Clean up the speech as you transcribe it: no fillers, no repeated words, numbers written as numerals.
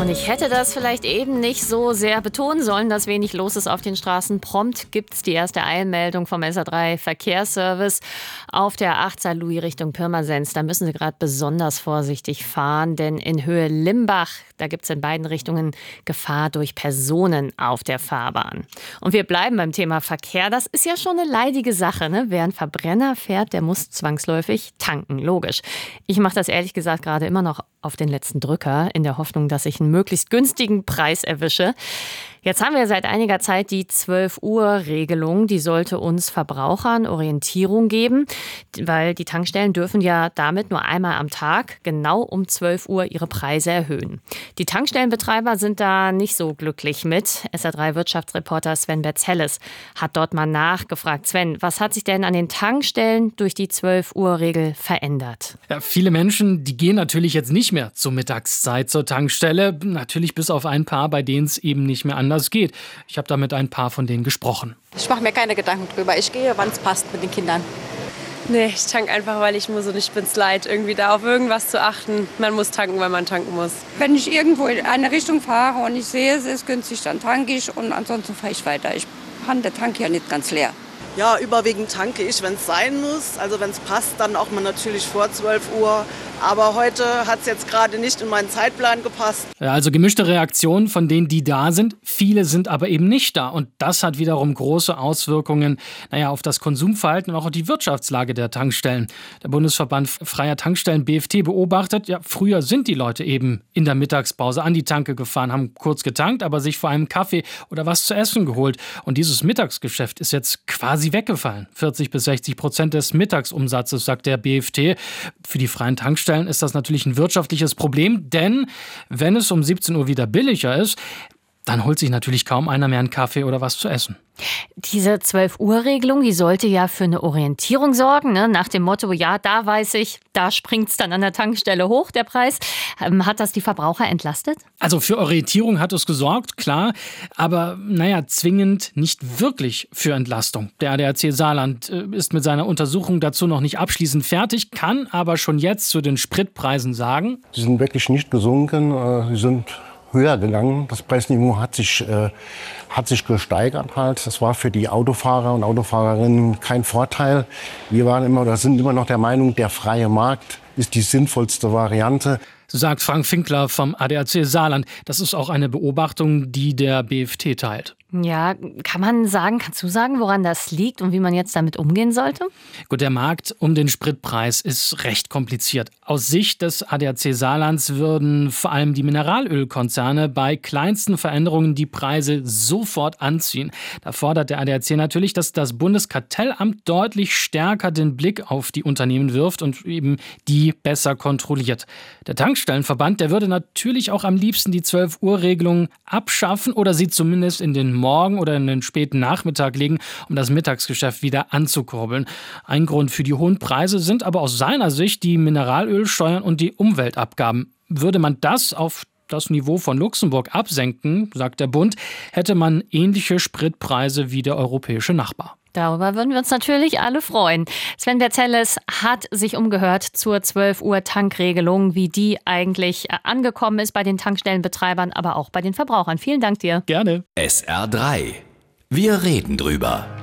Und ich hätte das vielleicht eben nicht so sehr betonen sollen, dass wenig los ist auf den Straßen. Prompt gibt es die erste Eilmeldung vom SA3 Verkehrsservice auf der 8 St. Louis Richtung Pirmasens. Da müssen Sie gerade besonders vorsichtig fahren, denn in Höhe Limbach, da gibt es in beiden Richtungen Gefahr durch Personen auf der Fahrbahn. Und wir bleiben beim Thema Verkehr. Das ist ja schon eine leidige Sache, ne? Wer einen Verbrenner fährt, der muss zwangsläufig tanken, logisch. Ich mache das ehrlich gesagt gerade immer noch auf den letzten Drücker, in der Hoffnung, dass ich einen möglichst günstigen Preis erwische. Jetzt haben wir seit einiger Zeit die 12-Uhr-Regelung. Die sollte uns Verbrauchern Orientierung geben, weil die Tankstellen dürfen ja damit nur einmal am Tag genau um 12 Uhr ihre Preise erhöhen. Die Tankstellenbetreiber sind da nicht so glücklich mit. SA3-Wirtschaftsreporter Sven Betzelles hat dort mal nachgefragt. Sven, was hat sich denn an den Tankstellen durch die 12-Uhr-Regel verändert? Ja, viele Menschen, die gehen natürlich jetzt nicht mehr zur Mittagszeit zur Tankstelle. Natürlich bis auf ein paar, bei denen es eben nicht mehr anders geht. Ich habe da mit ein paar von denen gesprochen. Ich mache mir keine Gedanken drüber. Ich gehe, wann es passt mit den Kindern. Nee, ich tanke einfach, weil ich muss und ich bin's leid, irgendwie da auf irgendwas zu achten. Man muss tanken, weil man tanken muss. Wenn ich irgendwo in eine Richtung fahre und ich sehe, es ist günstig, dann tanke ich und ansonsten fahre ich weiter. Ich habe den Tank ja nicht ganz leer. Ja, überwiegend tanke ich, wenn es sein muss. Also wenn es passt, dann auch mal natürlich vor 12 Uhr. Aber heute hat es jetzt gerade nicht in meinen Zeitplan gepasst. Ja, also gemischte Reaktionen von denen, die da sind. Viele sind aber eben nicht da. Und das hat wiederum große Auswirkungen auf das Konsumverhalten und auch auf die Wirtschaftslage der Tankstellen. Der Bundesverband Freier Tankstellen BFT beobachtet, früher sind die Leute eben in der Mittagspause an die Tanke gefahren, haben kurz getankt, aber sich vor allem Kaffee oder was zu essen geholt. Und dieses Mittagsgeschäft ist jetzt quasi weggefallen. 40-60% des Mittagsumsatzes, sagt der BFT. Für die freien Tankstellen ist das natürlich ein wirtschaftliches Problem, denn wenn es um 17 Uhr wieder billiger ist, dann holt sich natürlich kaum einer mehr einen Kaffee oder was zu essen. Diese 12-Uhr-Regelung, die sollte ja für eine Orientierung sorgen, ne? Nach dem Motto, ja, da weiß ich, da springt es dann an der Tankstelle hoch, der Preis. Hat das die Verbraucher entlastet? Also für Orientierung hat es gesorgt, klar, aber zwingend nicht wirklich für Entlastung. Der ADAC Saarland ist mit seiner Untersuchung dazu noch nicht abschließend fertig, kann aber schon jetzt zu den Spritpreisen sagen: Sie sind wirklich nicht gesunken, sie sind höher gegangen. Das Preisniveau hat sich gesteigert halt. Das war für die Autofahrer und Autofahrerinnen kein Vorteil. Wir waren immer oder sind immer noch der Meinung, der freie Markt ist die sinnvollste Variante. So sagt Frank Finkler vom ADAC Saarland. Das ist auch eine Beobachtung, die der BFT teilt. Ja, kannst du sagen, woran das liegt und wie man jetzt damit umgehen sollte? Gut, der Markt um den Spritpreis ist recht kompliziert. Aus Sicht des ADAC Saarlands würden vor allem die Mineralölkonzerne bei kleinsten Veränderungen die Preise sofort anziehen. Da fordert der ADAC natürlich, dass das Bundeskartellamt deutlich stärker den Blick auf die Unternehmen wirft und eben die besser kontrolliert. Der Tankstellenverband, der würde natürlich auch am liebsten die 12-Uhr-Regelung abschaffen oder sie zumindest in den Morgen oder in den späten Nachmittag legen, um das Mittagsgeschäft wieder anzukurbeln. Ein Grund für die hohen Preise sind aber aus seiner Sicht die Mineralölsteuern und die Umweltabgaben. Würde man das auf das Niveau von Luxemburg absenken, sagt der Bund, hätte man ähnliche Spritpreise wie der europäische Nachbar. Darüber würden wir uns natürlich alle freuen. Sven Betzelles hat sich umgehört zur 12-Uhr-Tankregelung, wie die eigentlich angekommen ist bei den Tankstellenbetreibern, aber auch bei den Verbrauchern. Vielen Dank dir. Gerne. SR3. Wir reden drüber.